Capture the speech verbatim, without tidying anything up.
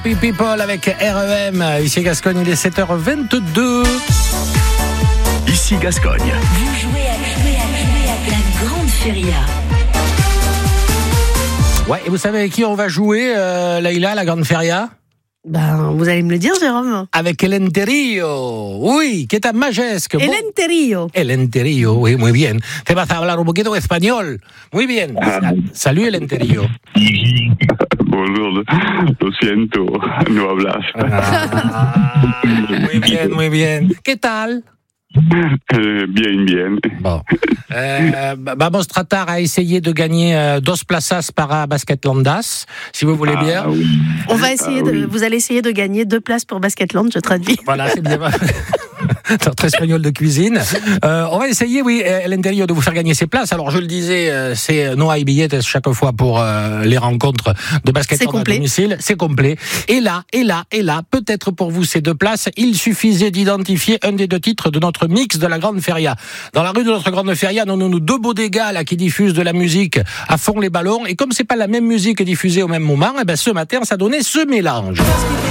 People avec R E M, ici Gascogne, il est sept heures vingt-deux. Ici Gascogne. Vous jouez à, jouer à, jouer à la Grande Feria. Ouais, et vous savez avec qui on va jouer, euh, Leïla, la Grande Feria? Ben, vous allez me le dire, Jérôme. Avec Elenterio, oui, que tan majesque. Elenterio. Elenterio, oui, muy bien. Te vas a hablar un poquito español. Muy bien. Salut, Elenterio. Bonjour, lo siento, no hablas. Ah, muy bien, muy bien. ¿Qué tal? Eh, bien, bien. Bon. Euh, vamos tratar a essayer de gagner euh, dos plazas para Basketlandas, si vous voulez bien. Ah, oui. On va essayer Ah, de, oui. vous allez essayer de gagner deux places pour Basketland, je traduis. Voilà, c'est bien. Notre espagnol de cuisine. Euh, on va essayer, oui, Elenterio, de vous faire gagner ces places. Alors, je le disais, euh, c'est no hay billetes chaque fois pour euh, les rencontres de basket à domicile. C'est complet. Et là, et là, et là, peut-être pour vous ces deux places, il suffisait d'identifier un des deux titres de notre mix de la Grande Feria. Dans la rue de notre Grande Feria, nous, nous, nous deux beaux dégâts là qui diffusent de la musique à fond les ballons. Et comme c'est pas la même musique diffusée au même moment, eh ben ce matin, ça donnait ce mélange.